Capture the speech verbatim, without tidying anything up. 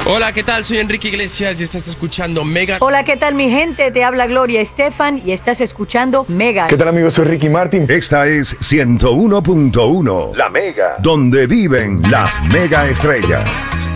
Hola, ¿qué tal? Soy Enrique Iglesias y estás escuchando Mega. Hola, ¿qué tal mi gente? Te habla Gloria Estefan y estás escuchando Mega. ¿Qué tal amigos? Soy Ricky Martin. Esta es ciento uno punto uno, La Mega, donde viven las mega estrellas.